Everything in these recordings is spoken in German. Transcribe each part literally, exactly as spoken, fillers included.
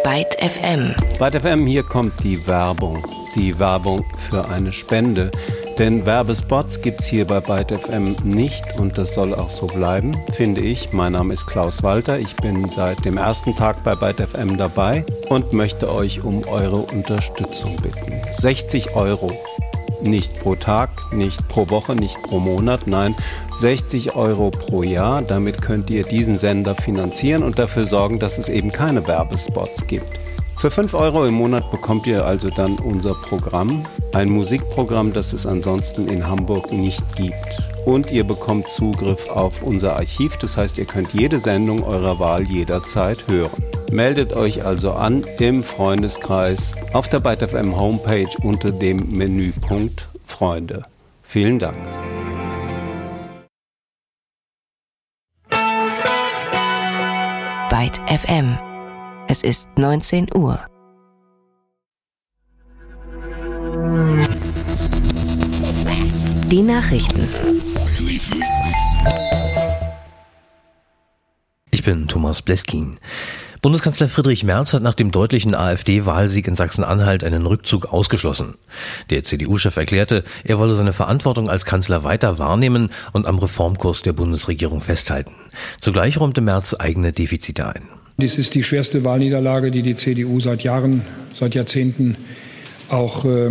Byte F M. Byte F M, hier kommt die Werbung. Die Werbung für eine Spende. Denn Werbespots gibt's hier bei Byte F M nicht und das soll auch so bleiben, finde ich. Mein Name ist Klaus Walter, ich bin seit dem ersten Tag bei Byte F M dabei und möchte euch um eure Unterstützung bitten. sechzig Euro. Nicht pro Tag, nicht pro Woche, nicht pro Monat, nein, sechzig Euro pro Jahr. Damit könnt ihr diesen Sender finanzieren und dafür sorgen, dass es eben keine Werbespots gibt. Für fünf Euro im Monat bekommt ihr also dann unser Programm, ein Musikprogramm, das es ansonsten in Hamburg nicht gibt. Und ihr bekommt Zugriff auf unser Archiv, das heißt, ihr könnt jede Sendung eurer Wahl jederzeit hören. Meldet euch also an im Freundeskreis auf der Byte F M Homepage unter dem Menüpunkt Freunde. Vielen Dank. Byte F M. Es ist neunzehn Uhr. Die Nachrichten. Ich bin Thomas Bleskin. Bundeskanzler Friedrich Merz hat nach dem deutlichen AfD-Wahlsieg in Sachsen-Anhalt einen Rückzug ausgeschlossen. Der C D U-Chef erklärte, er wolle seine Verantwortung als Kanzler weiter wahrnehmen und am Reformkurs der Bundesregierung festhalten. Zugleich räumte Merz eigene Defizite ein. Dies ist die schwerste Wahlniederlage, die die C D U seit Jahren, seit Jahrzehnten auch äh,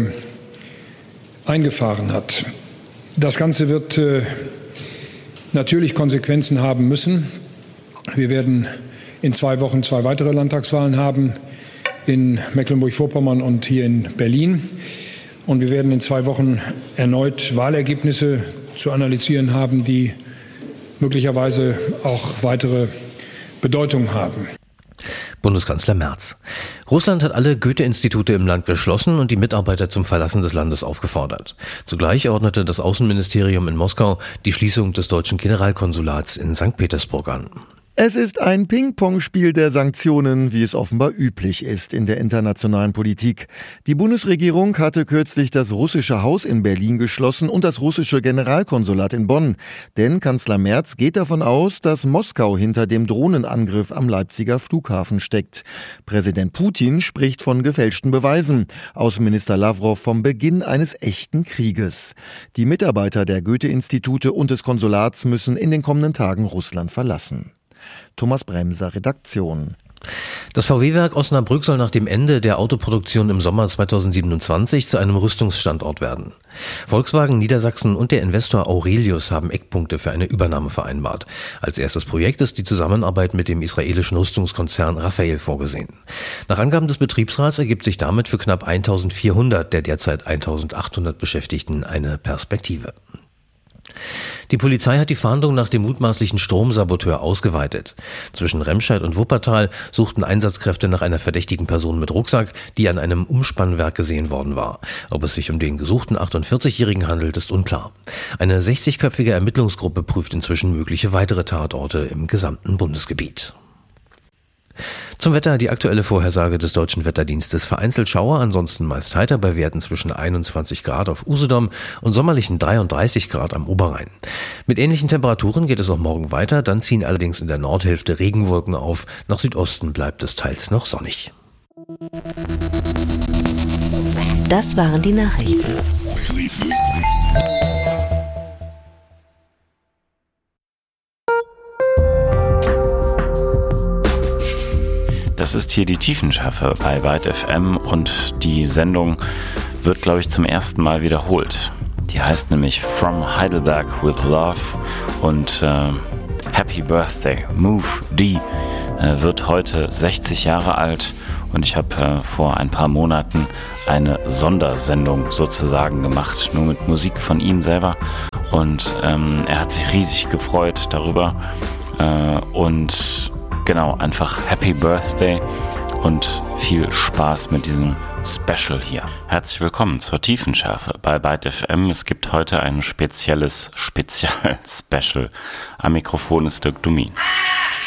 eingefahren hat. Das Ganze wird äh, natürlich Konsequenzen haben müssen. Wir werden in zwei Wochen zwei weitere Landtagswahlen haben, in Mecklenburg-Vorpommern und hier in Berlin. Und wir werden in zwei Wochen erneut Wahlergebnisse zu analysieren haben, die möglicherweise auch weitere Bedeutung haben. Bundeskanzler Merz. Russland hat alle Goethe-Institute im Land geschlossen und die Mitarbeiter zum Verlassen des Landes aufgefordert. Zugleich ordnete das Außenministerium in Moskau die Schließung des deutschen Generalkonsulats in Sankt Petersburg an. Es ist ein Ping-Pong-Spiel der Sanktionen, wie es offenbar üblich ist in der internationalen Politik. Die Bundesregierung hatte kürzlich das russische Haus in Berlin geschlossen und das russische Generalkonsulat in Bonn. Denn Kanzler Merz geht davon aus, dass Moskau hinter dem Drohnenangriff am Leipziger Flughafen steckt. Präsident Putin spricht von gefälschten Beweisen. Außenminister Lavrov vom Beginn eines echten Krieges. Die Mitarbeiter der Goethe-Institute und des Konsulats müssen in den kommenden Tagen Russland verlassen. Thomas Bremser, Redaktion. Das V W-Werk Osnabrück soll nach dem Ende der Autoproduktion im Sommer zweitausendsiebenundzwanzig zu einem Rüstungsstandort werden. Volkswagen Niedersachsen und der Investor Aurelius haben Eckpunkte für eine Übernahme vereinbart. Als erstes Projekt ist die Zusammenarbeit mit dem israelischen Rüstungskonzern Rafael vorgesehen. Nach Angaben des Betriebsrats ergibt sich damit für knapp eintausendvierhundert der derzeit eintausendachthundert Beschäftigten eine Perspektive. Die Polizei hat die Fahndung nach dem mutmaßlichen Stromsaboteur ausgeweitet. Zwischen Remscheid und Wuppertal suchten Einsatzkräfte nach einer verdächtigen Person mit Rucksack, die an einem Umspannwerk gesehen worden war. Ob es sich um den gesuchten achtundvierzigjährigen handelt, ist unklar. Eine sechzigköpfige Ermittlungsgruppe prüft inzwischen mögliche weitere Tatorte im gesamten Bundesgebiet. Zum Wetter die aktuelle Vorhersage des Deutschen Wetterdienstes. Vereinzelt Schauer, ansonsten meist heiter bei Werten zwischen einundzwanzig Grad auf Usedom und sommerlichen dreiunddreißig Grad am Oberrhein. Mit ähnlichen Temperaturen geht es auch morgen weiter, dann ziehen allerdings in der Nordhälfte Regenwolken auf. Nach Südosten bleibt es teils noch sonnig. Das waren die Nachrichten. Das ist hier die Tiefenschärfe bei Byte F M und die Sendung wird, glaube ich, zum ersten Mal wiederholt. Die heißt nämlich From Heidelberg with Love und äh, Happy Birthday. Move D äh, wird heute sechzig Jahre alt und ich habe äh, vor ein paar Monaten eine Sondersendung sozusagen gemacht, nur mit Musik von ihm selber und ähm, er hat sich riesig gefreut darüber äh, und genau, einfach Happy Birthday und viel Spaß mit diesem Special hier. Herzlich willkommen zur Tiefenschärfe bei Byte F M. Es gibt heute ein spezielles Spezial-Special. Am Mikrofon ist Dirk Dumin.